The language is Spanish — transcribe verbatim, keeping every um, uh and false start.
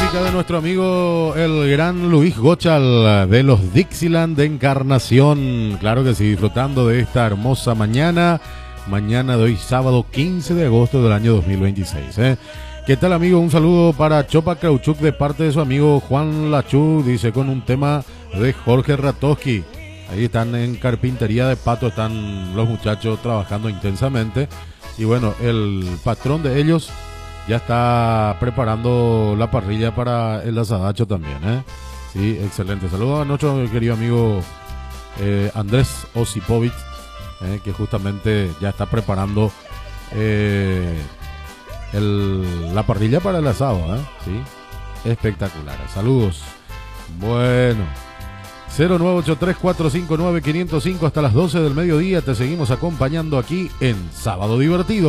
música de nuestro amigo el gran Luis Gochal de los Dixieland de Encarnación. Claro que sí, disfrutando de esta hermosa mañana. Mañana de hoy, sábado quince de agosto del año dos mil veintiséis. ¿eh? ¿Qué tal, amigo? Un saludo para Chopa Krauchuk de parte de su amigo Juan Lachú. Dice con un tema de Jorge Ratowski. Ahí están en carpintería de Pato, están los muchachos trabajando intensamente. Y bueno, el patrón de ellos ya está preparando la parrilla para el asadacho también. ¿eh? Sí, excelente. Saludos a nuestro querido amigo eh, Andrés Osipovich, eh, que justamente ya está preparando eh, el, la parrilla para el asado. ¿eh? Sí, espectacular. Saludos. Bueno. cero nueve ocho tres cuatro cinco nueve cinco cero cinco hasta las doce del mediodía. Te seguimos acompañando aquí en Sábado Divertido.